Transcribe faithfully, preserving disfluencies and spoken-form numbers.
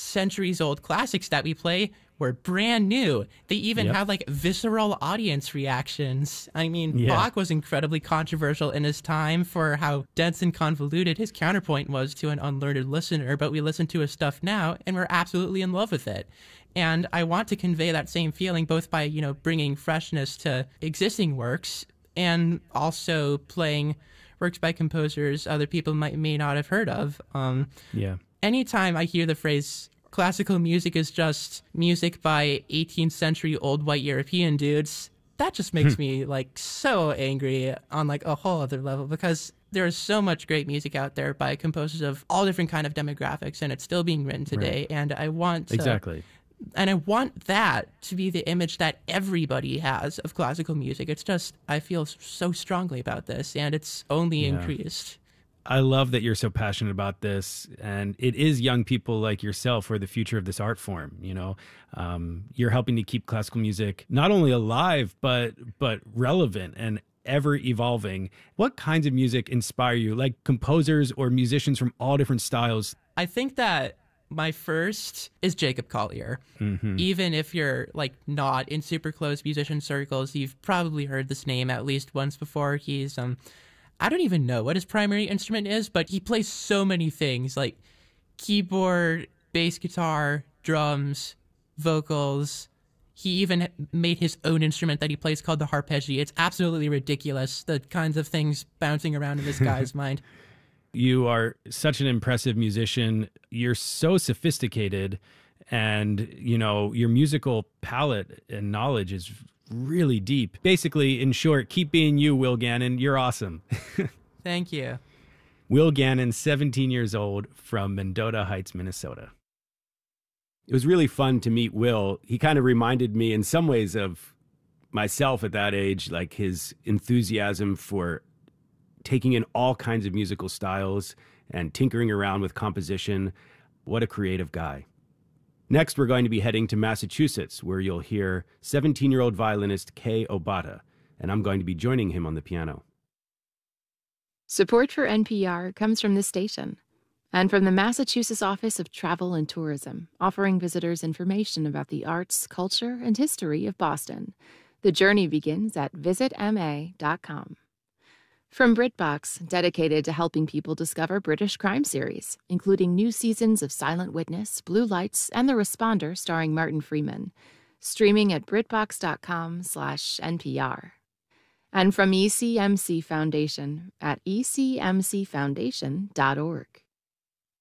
centuries-old classics that we play were brand new. They even Yep. had like visceral audience reactions. I mean, Yeah. Bach was incredibly controversial in his time for how dense and convoluted his counterpoint was to an unlearned listener, but we listen to his stuff now and we're absolutely in love with it. And I want to convey that same feeling both by, you know, bringing freshness to existing works and also playing works by composers other people might may not have heard of. Um, Yeah. anytime I hear the phrase classical music is just music by eighteenth century old white European dudes, that just makes me like so angry on like a whole other level, because there is so much great music out there by composers of all different kind of demographics, and it's still being written today. Right. And I want to, Exactly. and I want that to be the image that everybody has of classical music. It's just, I feel so strongly about this, and it's only Yeah. increased. I love that you're so passionate about this, and it is young people like yourself who are the future of this art form. You know, um, you're helping to keep classical music not only alive but but relevant and ever evolving. What kinds of music inspire you, like composers or musicians from all different styles? I think that my first is Jacob Collier. Mm-hmm. Even if you're like not in super close musician circles, you've probably heard this name at least once before. He's um I don't even know what his primary instrument is, but he plays so many things like keyboard, bass guitar, drums, vocals. He even made his own instrument that he plays called the harpeggi. It's absolutely ridiculous, the kinds of things bouncing around in this guy's mind. You are such an impressive musician. You're so sophisticated, and you know, your musical palette and knowledge is really deep. Basically, in short, keep being you, Will Gannon. You're awesome. Thank you. Will Gannon, seventeen years old, from Mendota Heights, Minnesota. It was really fun to meet Will. He kind of reminded me in some ways of myself at that age, like his enthusiasm for taking in all kinds of musical styles and tinkering around with composition. What a creative guy. Next, we're going to be heading to Massachusetts, where you'll hear seventeen-year-old violinist Kei Obata, and I'm going to be joining him on the piano. Support for N P R comes from this station and from the Massachusetts Office of Travel and Tourism, offering visitors information about the arts, culture, and history of Boston. The journey begins at visit m a dot com. From BritBox, dedicated to helping people discover British crime series, including new seasons of Silent Witness, Blue Lights, and The Responder starring Martin Freeman. Streaming at britbox.com slash NPR. And from E C M C Foundation at e c m c foundation dot org.